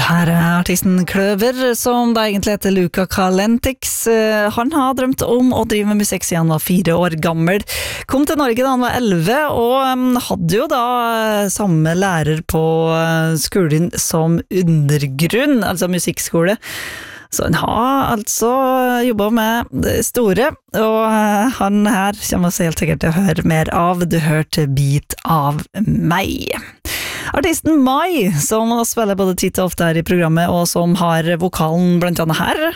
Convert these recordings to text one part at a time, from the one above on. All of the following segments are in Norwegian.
Her artisten Kløver, som da egentlig heter Luca Kalentix. Han har drømt om å drive med musikk siden han var 4 år gammel. Kom til Norge da han var 11, og hadde jo da samme lærer på skolen som Undergrunn, altså musikkskole. Så han har altså jobbet med det store, og han her kommer oss helt sikkert til å høre mer av. Du hørte Bit av meg. Artisten Mai, som spiller både titt og ofte her i programmet, og som har vokalen blant annet her.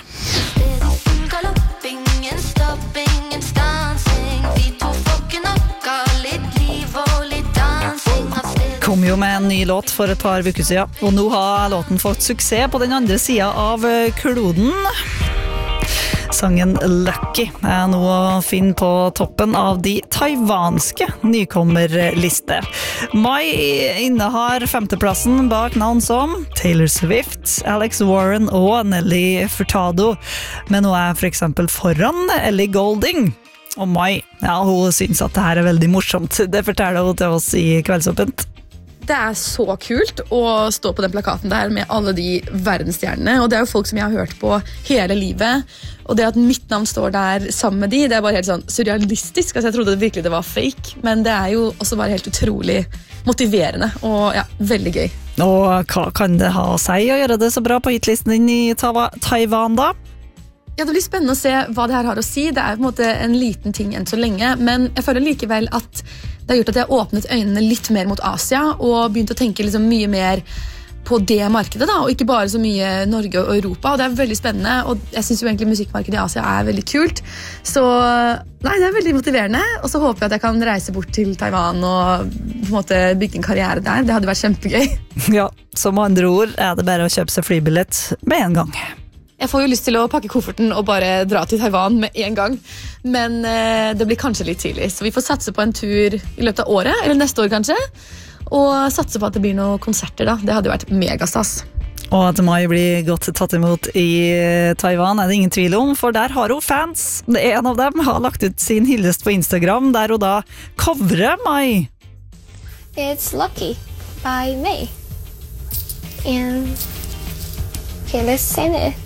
Kom jo med en ny låt for et par uker siden, og nå har låten fått suksess på den andre siden av kloden. Sangen Lucky er nå å finne på toppen av de taiwanske nykommerliste. Mai innehar 5. plassen bak navn som Taylor Swift, Alex Warren og Nelly Furtado, men nå er for eksempel foran Ellie Goulding. Og Mai, ja, hun synes at det her er veldig morsomt. Det forteller hun til oss i Kveldsåpent. Det er så kult å stå på den plakaten der med alle de verdensstjernene, og det er jo folk som jeg har hørt på hele livet, og det at mitt navn står der sammen med de, det er bare helt sånn surrealistisk. Altså, jeg trodde virkelig det var fake, men det er jo også bare helt utrolig motiverende, og ja, veldig gøy. Og hva kan det ha å si å gjøre det så bra på hitlisten din i Taiwan da? Ja, det blir spennende å se hva det her har å si. Det er på en måte en liten ting enn så lenge, men jeg føler likevel at det har gjort at jeg har åpnet øynene litt mer mot Asia, og begynt å tenke liksom mye mer på det markedet da, og ikke bare så mye Norge og Europa, og det er veldig spennende, og jeg synes jo egentlig musikkmarkedet i Asia er veldig kult, så nei, det er veldig motiverende, og så håper jeg at jeg kan reise bort til Taiwan og på en måte bygge en karriere der. Det hadde vært kjempegøy. Ja, som andre ord er det bare å kjøpe seg flybillett med en gang. Jeg får jo lyst til å pakke kofferten og bare dra til Taiwan med en gang, men det blir kanskje litt tidlig, så vi får satse på en tur i løpet av året, eller neste år kanskje, og satse på at det blir noen konserter da. Det hadde jo vært megastas. Og at Mai blir godt tatt imot i Taiwan er det ingen tvil om, for der har hun fans. En av dem har lagt ut sin hyllest på Instagram, der hun da coverer Mai. It's Lucky by May. And okay, let's sing it.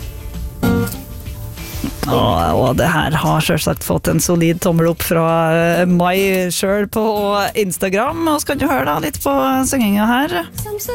Og det her har selvsagt fått en solid tommel opp fra Mai selv på Instagram, og så kan du høre da litt på synginga her. Some